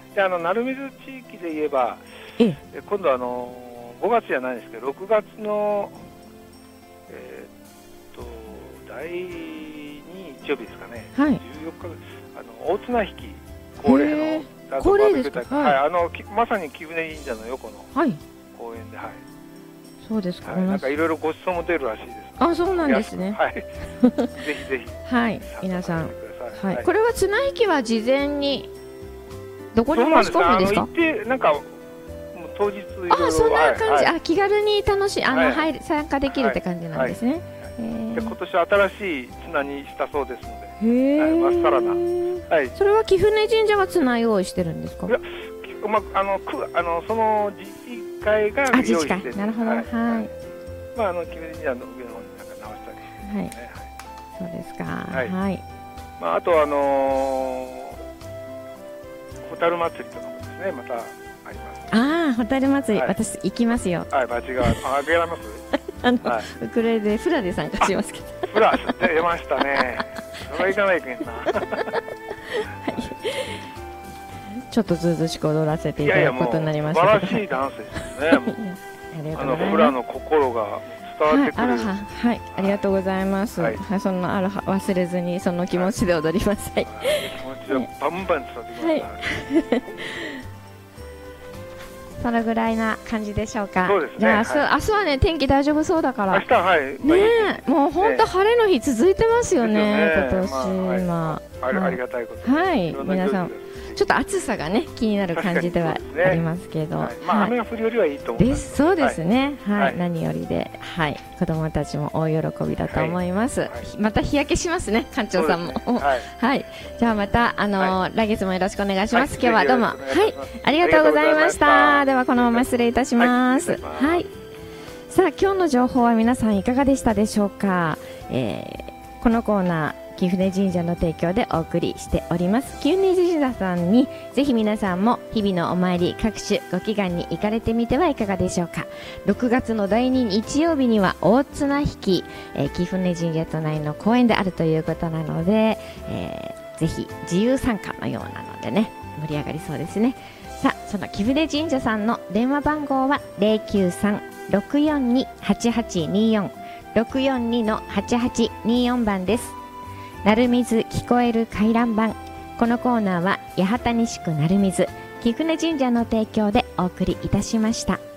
で鳴水地域で言えば、今度5月じゃないんですけど6月の、第2日曜日ですかね、14日大綱引き恒例の恒例ですか、 まさに貴船神社の横の公園で、 そうですか、 なんかいろいろご馳走も出るらしいです。 あ、そうなんですね。 ぜひぜひ、 皆さん、これは綱引きは事前にどこに申し込むんですか？ 行ってなんか当日いろいろ、 そんな感じ、気軽に楽しい参加できるって感じなんですね。 で今年新しい綱にしたそうですので、まっさらな。 それは貴船神社が綱用意してるんですか？いや、 その自治会が用意してる。 なるほど。 貴船神社の上の方になんか直したりしてるんですね。 そうですか。 あと蛍祭りとかもですね、またあります。 蛍祭り、私行きますよ。 バチがあげられます？ ウクレレでフラで参加しますけど。 フラ出ましたね。それは行かないけんな。 ちょっとずうずうしく踊らせていただくことになりました。 素晴らしいダンスですね。フラの心が伝わってくる。 ありがとうございます。そのアロハ忘れずにその気持ちで踊ります。気持ちはバンバン伝わってきます。 そのぐらいな感じでしょうか。 そうですね。 じゃあ明日はね、天気大丈夫そうだから。 明日もう本当晴れの日続いてますよね、今年今。 ありがたいこと。 皆さん。ちょっと暑さがね気になる感じではありますけど、 雨が降るよりはいいと思います。 そうですね。何よりで、子供たちも大喜びだと思います。また日焼けしますね、館長さんも。じゃあまた来月もよろしくお願いします。今日はどうもありがとうございました。ではこのまま失礼いたします。さあ今日の情報は皆さんいかがでしたでしょうか。このコーナー貴船神社の提供でお送りしております。貴船神社さんにぜひ皆さんも日々のお参り各種ご祈願に行かれてみてはいかがでしょうか。6月の第2日曜日には大綱引き、貴船神社都内の公園であるということなので、ぜひ自由参加のようなのでね、盛り上がりそうですね。さあその貴船神社さんの電話番号は 093-642-8824 642-8824 番です。鳴水聞こえる回覧板。このコーナーは八幡西区鳴水貴船神社の提供でお送りいたしました。